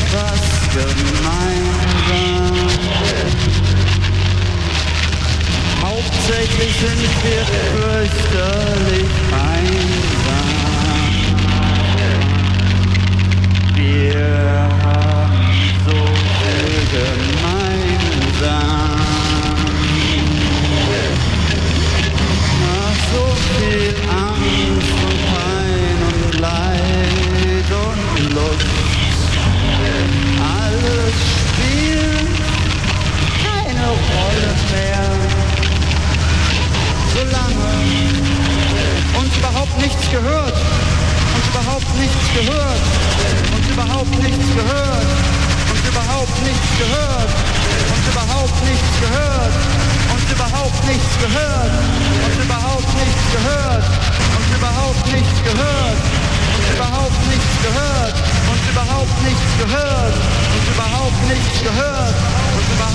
etwas gemeinsam. Hauptsächlich sind wir fürchterlich einsam. Wir haben so viel gemeinsam. Ach, so viel Angst und Pein und Leid und Lust. Alles spielt keine Rolle mehr. Solange uns überhaupt nichts gehört, uns überhaupt nichts gehört, uns überhaupt nichts gehört, uns überhaupt nichts gehört, uns überhaupt nichts gehört, uns überhaupt nichts gehört, uns überhaupt nichts gehört, uns überhaupt nichts gehört, uns überhaupt nichts gehört, uns überhaupt nichts gehört, uns überhaupt nichts gehört, uns überhaupt